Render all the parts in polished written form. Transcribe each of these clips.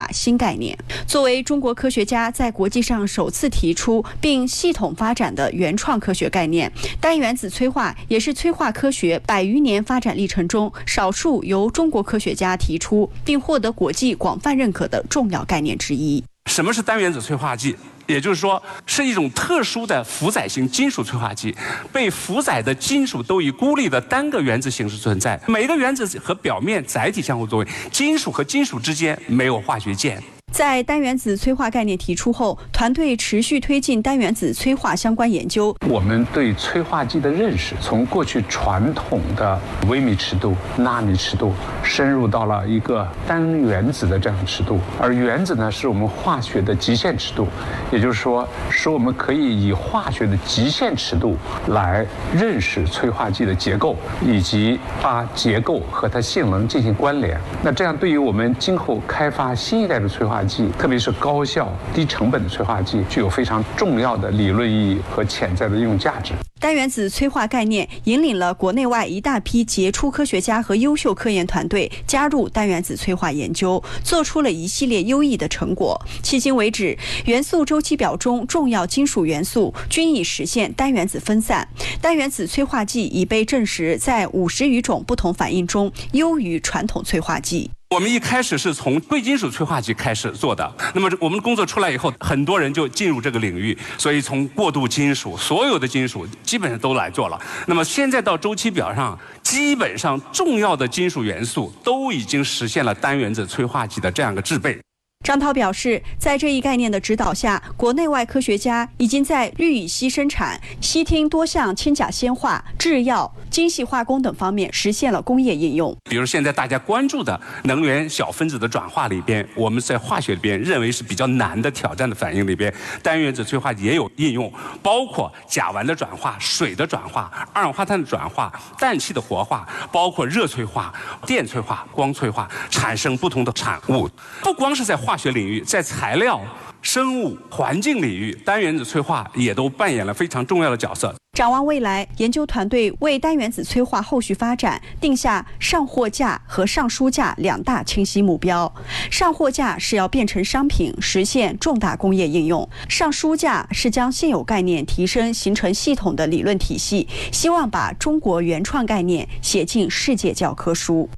新概念。作为中国科学家在国际上首次提出并系统发展的原创科学概念，单原子催化也是催化科学100余年发展历程中少数由中国科学家提出并获得国际广泛认可的重要概念之一。 什么是单原子催化剂？也就是说，是一种特殊的负载型金属催化剂，被负载的金属都以孤立的单个原子形式存在，每个原子和表面载体相互作用，金属和金属之间没有化学键。 在单原子催化概念提出后，团队持续推进单原子催化相关研究。 我们对催化剂的认识，从过去传统的微米尺度、纳米尺度，深入到了一个单原子的这样的尺度。而原子呢，是我们化学的极限尺度，也就是说，使我们可以以化学的极限尺度来认识催化剂的结构，以及把结构和它性能进行关联。那这样对于我们今后开发新一代的催化剂，特别是高效、低成本的催化剂，具有非常重要的理论意义和潜在的应用价值。 单原子催化概念引领了国内外一大批杰出科学家和优秀科研团队加入单原子催化研究，做出了一系列优异的成果。迄今为止，元素周期表中重要金属元素均已实现单原子分散，单原子催化剂已被证实在50余种不同反应中优于传统催化剂。 我们一开始是从贵金属催化剂开始做的，那么我们工作出来以后，很多人就进入这个领域，所以从过渡金属，所有的金属基本上都来做了。那么现在到周期表上，基本上重要的金属元素都已经实现了单原子催化剂的这样一个制备。 张涛表示，在这一概念的指导下，国内外科学家已经在氯乙烯生产、烯烃多项氢钾酰化、制药、精细化工等方面实现了工业应用。 比如现在大家关注的能源小分子的转化里边，我们在化学里边认为是比较难的挑战的反应里边，单原子催化剂也有应用，包括甲烷的转化、水的转化、二氧化碳的转化、氮气的活化，包括热催化、电催化、光催化，产生不同的产物。不光是在化学领域，在材料、生物、环境领域，单原子催化也都扮演了非常重要的角色。 展望未来，研究团队为单原子催化后续发展定下上货价和上书价2大清晰目标。上货价是要变成商品，实现重大工业应用；上书价是将现有概念提升，形成系统的理论体系，希望把中国原创概念写进世界教科书。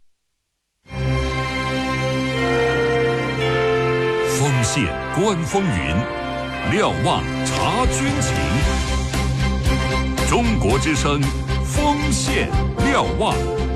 锋线观风云，瞭望察军情。中国之声，锋线瞭望。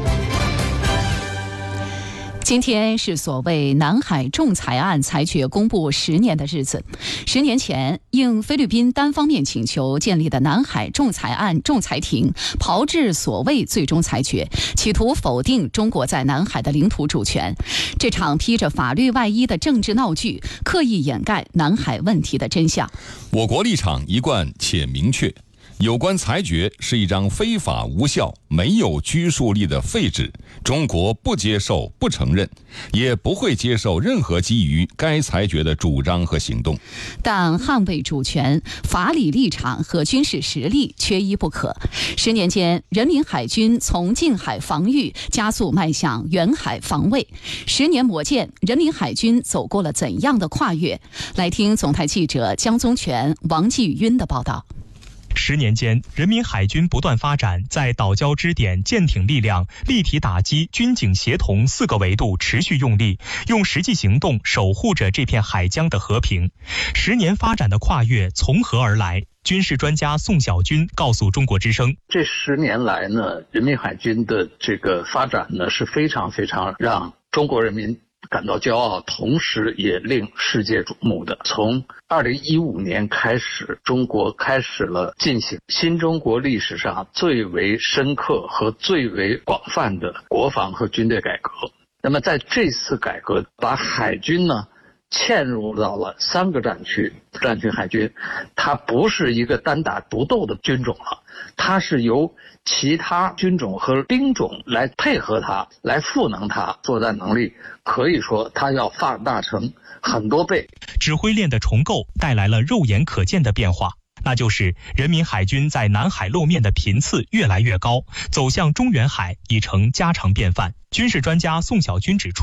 今天是所谓南海仲裁案裁决公布10年的日子。10年前，应菲律宾单方面请求建立的南海仲裁案仲裁庭炮制所谓最终裁决，企图否定中国在南海的领土主权。这场披着法律外衣的政治闹剧，刻意掩盖南海问题的真相。 我国立场一贯且明确，有关裁决是一张非法无效、没有拘束力的废纸，中国不接受、不承认，也不会接受任何基于该裁决的主张和行动。 但捍卫主权、法理立场和军事实力缺一不可。10年间，人民海军从近海防御加速迈向远海防卫。10年磨剑，人民海军走过了怎样的跨越？来听总台记者江宗全、王继晕的报道。 10年间，人民海军不断发展，在岛礁支点、舰艇力量、立体打击、军警协同4个维度持续用力，用实际行动守护着这片海疆的和平。10年发展的跨越从何而来？军事专家宋晓军告诉中国之声， 这10年来呢，人民海军的这个发展呢是非常非常让中国人民感到骄傲，同时也令世界瞩目的。从2015年开始，中国开始了进行新中国历史上最为深刻和最为广泛的国防和军队改革。那么在这次改革，把海军呢嵌入到了3个战区海军，它不是一个单打独斗的军种了，它是由其他军种和兵种来配合它，来赋能它，作战能力可以说它要放大成很多倍。 指挥链的重构带来了肉眼可见的变化，那就是人民海军在南海露面的频次越来越高，走向中远海已成家常便饭。军事专家宋晓军指出，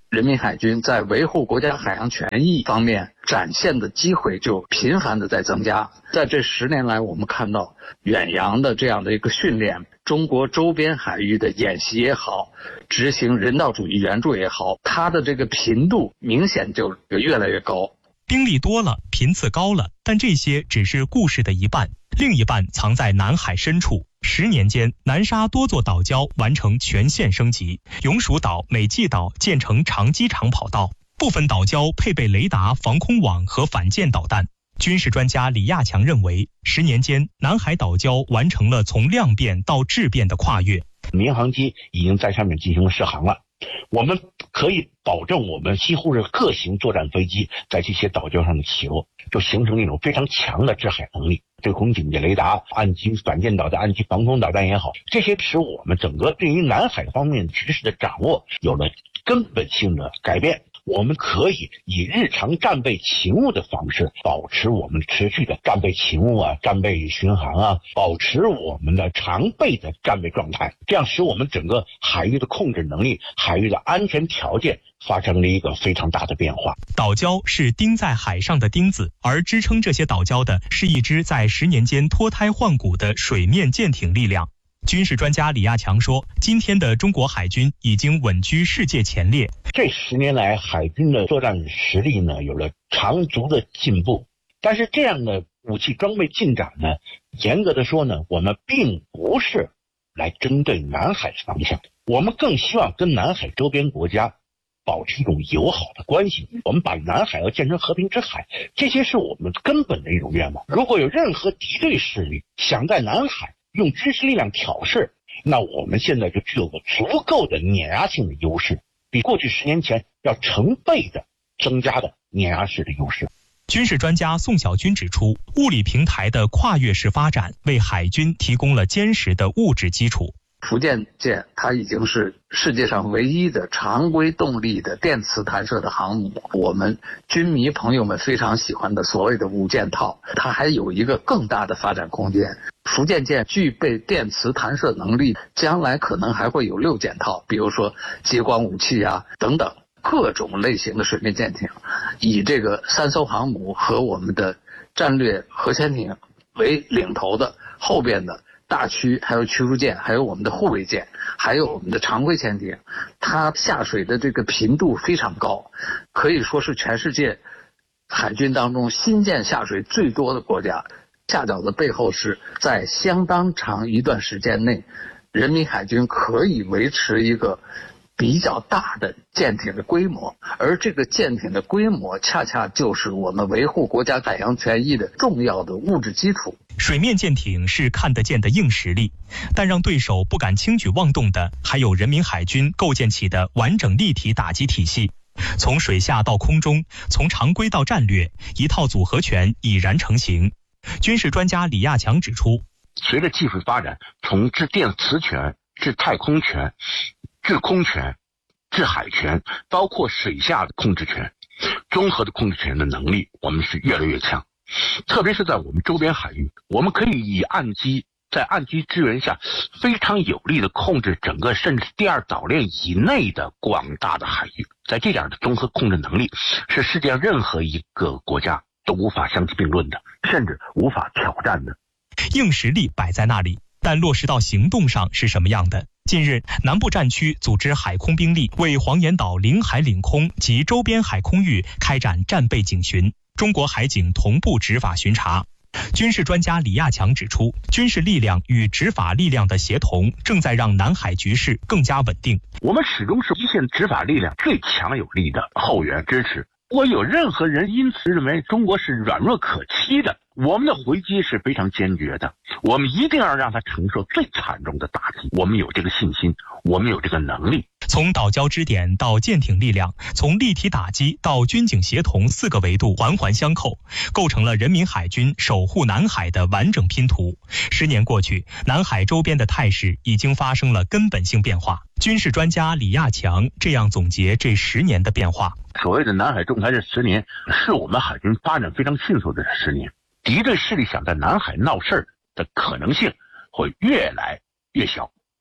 人民海军在维护国家海洋权益方面展现的机会就频繁的在增加。在这10年来，我们看到远洋的这样的一个训练，中国周边海域的演习也好，执行人道主义援助也好，它的这个频度明显就越来越高。 兵力多了，频次高了，但这些只是故事的一半，另一半藏在南海深处。10年间，南沙多座岛礁完成全线升级，永暑岛、美济岛建成长机场跑道，部分岛礁配备雷达、防空网和反舰导弹。军事专家李亚强认为，10年间，南海岛礁完成了从量变到质变的跨越。 民航机已经在上面进行了试航了，我们可以保证我们几乎是各型作战飞机在这些岛礁上的起落，就形成一种非常强的制海能力。对空警戒雷达、岸基反舰导弹、岸基防空导弹也好，这些使我们整个对于南海方面局势的掌握有了根本性的改变。我们可以以日常战备勤务的方式保持我们持续的战备勤务啊、战备巡航啊，保持我们的常备的战备状态，这样使我们整个海域的控制能力、海域的安全条件发生了一个非常大的变化。 岛礁是钉在海上的钉子，而支撑这些岛礁的是一支在10年间脱胎换骨的水面舰艇力量。军事专家李亚强说，今天的中国海军已经稳居世界前列。 这10年来，海军的作战实力呢有了长足的进步，但是这样的武器装备进展呢，严格的说呢，我们并不是来针对南海方向，我们更希望跟南海周边国家保持一种友好的关系，我们把南海要建成和平之海，这些是我们根本的一种愿望。如果有任何敌对势力想在南海用军事力量挑事，那我们现在就具有个足够的碾压性的优势，比过去10年前要成倍的增加的碾压式的优势。 军事专家宋小军指出，物理平台的跨越式发展为海军提供了坚实的物质基础。 福建舰它已经是世界上唯一的常规动力的电磁弹射的航母，我们军迷朋友们非常喜欢的所谓的5件套，它还有一个更大的发展空间。福建舰具备电磁弹射能力，将来可能还会有6件套，比如说激光武器啊等等各种类型的水面舰艇，以这个3艘航母和我们的战略核潜艇为领头的，后边的大驱还有驱逐舰，还有我们的护卫舰，还有我们的常规潜艇，它下水的这个频度非常高，可以说是全世界海军当中新舰下水最多的国家。下脚的背后是在相当长一段时间内，人民海军可以维持一个比较大的舰艇的规模，而这个舰艇的规模恰恰就是我们维护国家海洋权益的重要的物质基础。 水面舰艇是看得见的硬实力，但让对手不敢轻举妄动的，还有人民海军构建起的完整立体打击体系。从水下到空中，从常规到战略，一套组合拳已然成型。军事专家李亚强指出， 随着技术发展，从制电磁权、制太空权、制空权、制海权，包括水下的控制权，综合的控制权的能力，我们是越来越强。特别是在我们周边海域，我们可以以在岸基支援下，非常有力的控制整个甚至第2岛链以内的广大的海域。在这点的综合控制能力，是世界上任何一个国家都无法相提并论的，甚至无法挑战的。 硬实力摆在那里，但落实到行动上是什么样的？近日，南部战区组织海空兵力为黄岩岛领海领空及周边海空域开展战备警巡，中国海警同步执法巡查。军事专家李亚强指出，军事力量与执法力量的协同正在让南海局势更加稳定。 我们始终是一线执法力量最强有力的后援支持。如果有任何人因此认为中国是软弱可欺的，我们的回击是非常坚决的，我们一定要让他承受最惨重的打击。我们有这个信心，我们有这个能力。 从岛礁支点到舰艇力量，从立体打击到军警协同4个维度环环相扣，构成了人民海军守护南海的完整拼图。10年过去，南海周边的态势已经发生了根本性变化。军事专家李亚强这样总结这10年的变化： 所谓的南海仲裁这10年，是我们海军发展非常迅速的10年。敌对势力想在南海闹事儿的可能性会越来越小。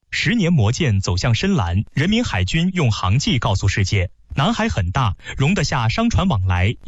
10年磨剑走向深蓝，人民海军用航迹告诉世界，南海很大，容得下商船往来。